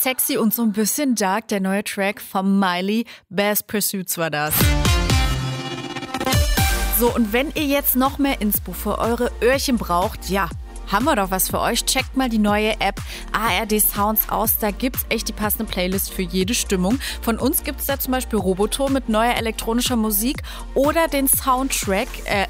sexy und so ein bisschen dark. Der neue Track von Miley, Best Pursuits war das. So, und wenn ihr jetzt noch mehr Inspo für eure Öhrchen braucht, ja, haben wir doch was für euch. Checkt mal die neue App ARD Sounds aus. Da gibt's echt die passende Playlist für jede Stimmung. Von uns gibt's da zum Beispiel Roboton mit neuer elektronischer Musik oder den Soundcheck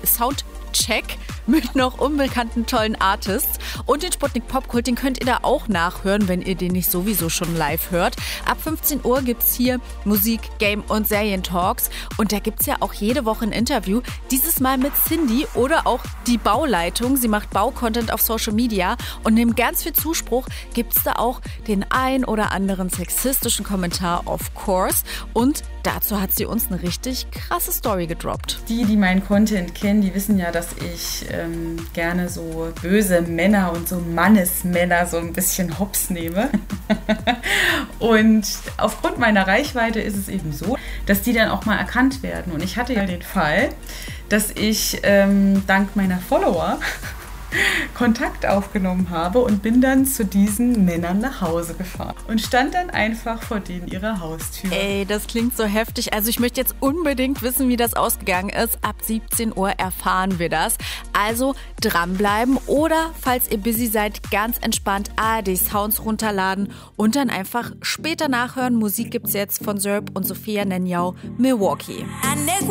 mit noch unbekannten tollen Artists. Und den Sputnik Popkult, den könnt ihr da auch nachhören, wenn ihr den nicht sowieso schon live hört. Ab 15 Uhr gibt's hier Musik, Game und Serientalks. Und da gibt's ja auch jede Woche ein Interview. Dieses Mal mit Cindy oder auch die Bauleitung. Sie macht Baucontent auf Social Media. Und neben ganz viel Zuspruch gibt's da auch den ein oder anderen sexistischen Kommentar, of course. Und dazu hat sie uns eine richtig krasse Story gedroppt. Die meinen Content kennen, die wissen ja, dass ich gerne so böse Männer und so Mannesmänner so ein bisschen hops nehme. Und aufgrund meiner Reichweite ist es eben so, dass die dann auch mal erkannt werden. Und ich hatte ja den Fall, dass ich dank meiner Follower Kontakt aufgenommen habe und bin dann zu diesen Männern nach Hause gefahren und stand dann einfach vor denen ihrer Haustür. Ey, das klingt so heftig. Also ich möchte jetzt unbedingt wissen, wie das ausgegangen ist. Ab 17 Uhr erfahren wir das. Also dranbleiben oder, falls ihr busy seid, ganz entspannt ARD Sounds runterladen und dann einfach später nachhören. Musik gibt's jetzt von Zerb und Sophia Nenjau, Milwaukee.